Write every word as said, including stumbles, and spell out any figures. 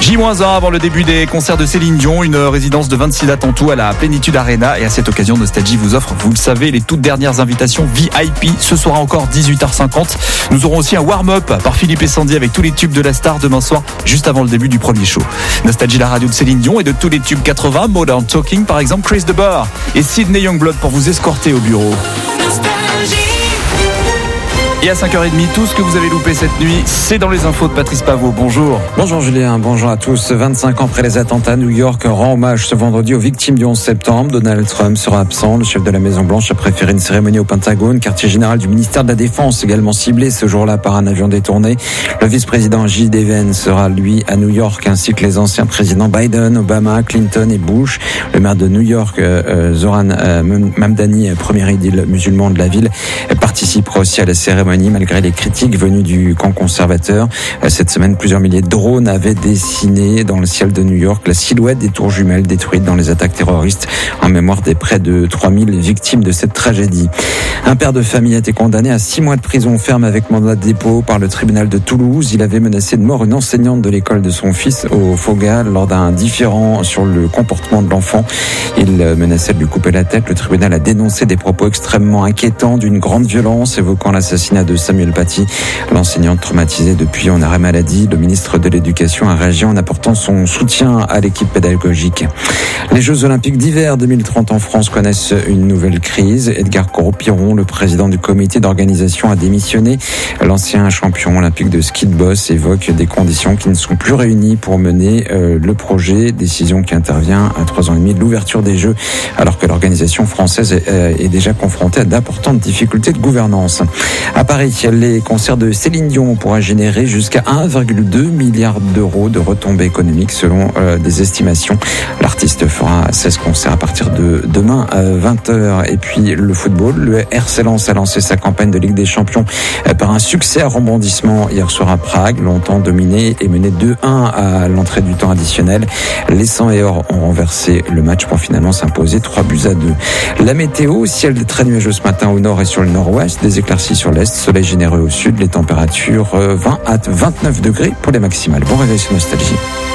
J un avant le début des concerts de Céline Dion, une résidence de vingt-six dates en tout à la Plénitude Arena. Et à cette occasion, Nostalgie vous offre, vous le savez, les toutes dernières invitations V I P. Ce soir encore, dix-huit heures cinquante. Nous aurons aussi un warm-up par Philippe et Sandy avec tous les tubes de la star demain soir, juste avant le début du premier show. Nostalgie, la radio de Céline Dion et de tous les tubes quatre-vingts, Modern Talking par exemple, Chris de Burgh et Sydney Youngblood pour vous escorter au bureau. Et à cinq heures trente, tout ce que vous avez loupé cette nuit, c'est dans les infos de Patrice Pavot. Bonjour. Bonjour Julien, bonjour à tous. vingt-cinq ans après les attentats, New York rend hommage ce vendredi aux victimes du onze septembre. Donald Trump sera absent. Le chef de la Maison-Blanche a préféré une cérémonie au Pentagone. Quartier général du ministère de la Défense, également ciblé ce jour-là par un avion détourné. Le vice-président J D Vance sera, lui, à New York, ainsi que les anciens présidents Biden, Obama, Clinton et Bush. Le maire de New York, euh, Zoran euh, Mamdani, premier édile musulman de la ville, participera aussi à la cérémonie. Malgré les critiques venues du camp conservateur. Cette semaine, plusieurs milliers de drones avaient dessiné dans le ciel de New York la silhouette des tours jumelles détruites dans les attaques terroristes en mémoire des près de trois mille victimes de cette tragédie. Un père de famille a été condamné à six mois de prison ferme avec mandat de dépôt par le tribunal de Toulouse. Il avait menacé de mort une enseignante de l'école de son fils au Foga lors d'un différend sur le comportement de l'enfant. Il menaçait de lui couper la tête. Le tribunal a dénoncé des propos extrêmement inquiétants d'une grande violence évoquant l'assassinat de Samuel Paty, l'enseignante traumatisée depuis en arrêt maladie. Le ministre de l'Éducation a réagi en apportant son soutien à l'équipe pédagogique. Les Jeux Olympiques d'hiver deux mille trente en France connaissent une nouvelle crise. Edgar Corot-Piron, le président du comité d'organisation, a démissionné. L'ancien champion olympique de ski de boss évoque des conditions qui ne sont plus réunies pour mener euh, le projet. Décision qui intervient à trois ans et demi de l'ouverture des Jeux, alors que l'organisation française est, euh, est déjà confrontée à d'importantes difficultés de gouvernance. À Paris, les concerts de Céline Dion pourraient générer jusqu'à un virgule deux milliard d'euros de retombées économiques selon euh, des estimations. L'artiste fera seize concerts à partir de demain à vingt heures. Et puis le football, le R C Lens a lancé sa campagne de Ligue des Champions euh, par un succès à rebondissement hier soir à Prague, longtemps dominé et mené deux un à l'entrée du temps additionnel. Les cent et or ont renversé le match pour finalement s'imposer trois buts à deux. La météo, ciel très nuageux ce matin au nord et sur le nord-ouest, des éclaircies sur l'est, soleil généreux au sud, les températures vingt à vingt-neuf degrés pour les maximales. Bon réveil sur Nostalgie.